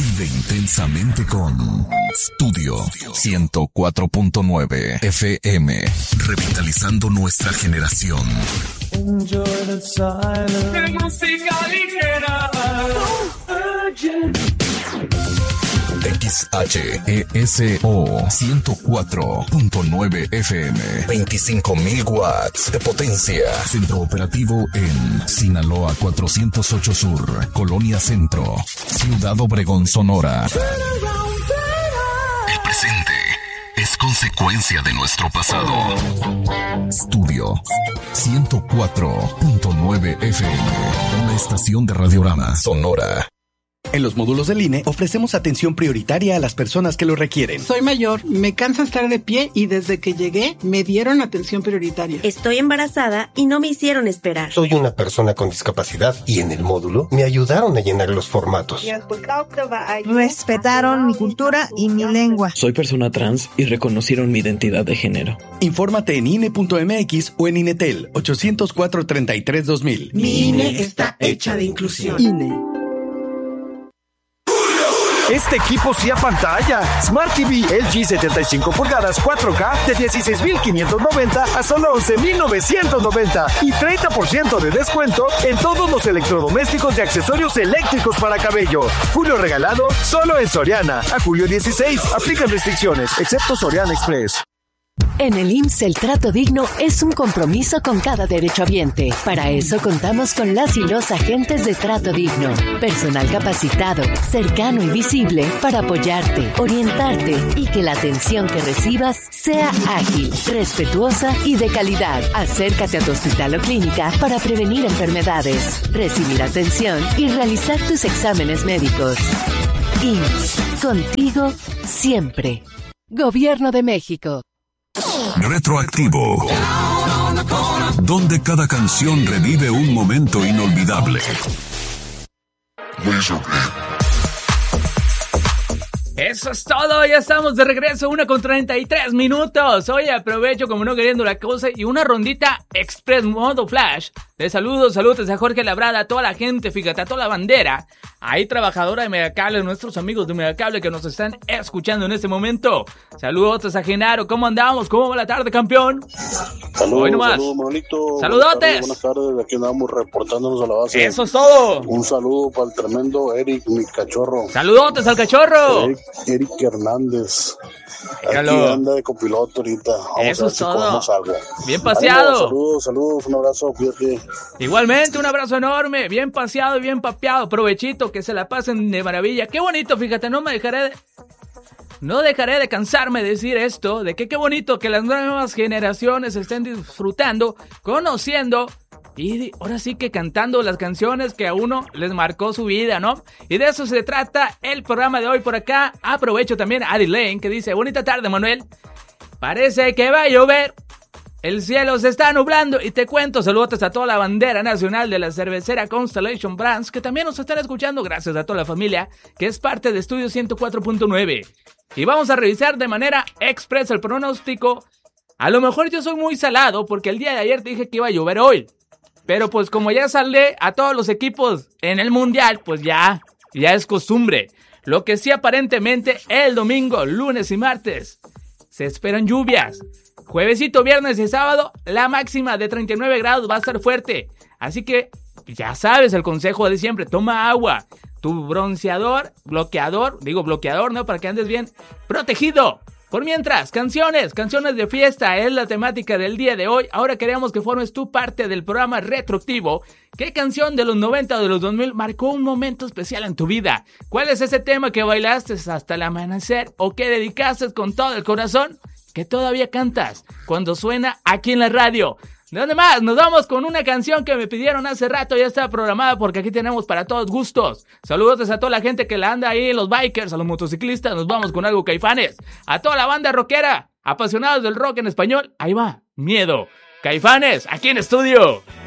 Vive intensamente con Studio 104.9 FM, revitalizando nuestra generación. Enjoy the silence. Música ligera. XHESO 104.9 FM, 25,000 watts de potencia. Centro operativo en Sinaloa 408 Sur, Colonia Centro, Ciudad Obregón, Sonora. El presente es consecuencia de nuestro pasado. Studio 104.9 FM, una estación de Radiorama Sonora. En los módulos del INE ofrecemos atención prioritaria a las personas que lo requieren. Soy mayor, me cansa estar de pie y desde que llegué me dieron atención prioritaria. Estoy embarazada y no me hicieron esperar. Soy una persona con discapacidad y en el módulo me ayudaron a llenar los formatos. Respetaron mi cultura y mi lengua. Soy persona trans y reconocieron mi identidad de género. Infórmate en INE.mx o en INETEL 800-433-2000. Mi INE está hecha de inclusión. INE. Este equipo sí apantalla. Smart TV LG 75 pulgadas 4K de 16,590 a solo 11,990 y 30% de descuento en todos los electrodomésticos y accesorios eléctricos para cabello. Julio regalado solo en Soriana. A julio 16. Aplican restricciones, excepto Soriana Express. En el IMSS el trato digno es un compromiso con cada derechohabiente. Para eso contamos con las y los agentes de trato digno. Personal capacitado, cercano y visible para apoyarte, orientarte y que la atención que recibas sea ágil, respetuosa y de calidad. Acércate a tu hospital o clínica para prevenir enfermedades, recibir atención y realizar tus exámenes médicos. IMSS, contigo siempre. Gobierno de México. Retroactivo, donde cada canción revive un momento inolvidable. Eso es todo, ya estamos de regreso, 1:33. Hoy aprovecho como no queriendo la cosa y una rondita express modo flash. De saludos a Jorge Labrada, a toda la gente, fíjate, a toda la bandera. Ahí trabajadora de Megacable, nuestros amigos de Megacable que nos están escuchando en este momento. Saludos a Genaro, ¿cómo andamos? ¿Cómo va la tarde, campeón? Saludos, Manolito. Saludotes. Buenas tardes, aquí andamos reportándonos a la base. Eso es todo. Un saludo para el tremendo Eric, mi cachorro. Saludotes al cachorro. Eric Hernández. Míralo. Aquí anda de copiloto ahorita. Eso es todo. Algo. Bien paseado. Saludos, un abrazo, fíjate. Igualmente, un abrazo enorme, bien paseado y bien papeado, provechito, que se la pasen de maravilla. Qué bonito, fíjate, no dejaré de cansarme de decir esto, de que qué bonito que las nuevas generaciones estén disfrutando, conociendo y ahora sí que cantando las canciones que a uno les marcó su vida, ¿no? Y de eso se trata el programa de hoy por acá. Aprovecho también a Adi Lane que dice, bonita tarde, Manuel. Parece que va a llover. El cielo se está nublando y te cuento, saludos a toda la bandera nacional de la cervecera Constellation Brands que también nos están escuchando, gracias a toda la familia que es parte de Estudio 104.9. Y vamos a revisar de manera express el pronóstico. A lo mejor yo soy muy salado porque el día de ayer te dije que iba a llover hoy. Pero pues como ya salé a todos los equipos en el mundial, pues ya es costumbre. Lo que sí aparentemente el domingo, lunes y martes se esperan lluvias. Juevesito, viernes y sábado, la máxima de 39 grados va a estar fuerte. Así que, ya sabes el consejo de siempre, toma agua. Tu bronceador, bloqueador, ¿no? Para que andes bien protegido. Por mientras, canciones de fiesta es la temática del día de hoy. Ahora queremos que formes tú parte del programa retroactivo. ¿Qué canción de los 90 o de los 2000 marcó un momento especial en tu vida? ¿Cuál es ese tema que bailaste hasta el amanecer o que dedicaste con todo el corazón? Que todavía cantas cuando suena aquí en la radio. ¿De dónde más? Nos vamos con una canción que me pidieron hace rato, ya está programada porque aquí tenemos para todos gustos. Saludos a toda la gente que la anda ahí, los bikers, a los motociclistas, nos vamos con algo Caifanes. A toda la banda rockera, apasionados del rock en español, ahí va, Miedo. Caifanes, aquí en estudio.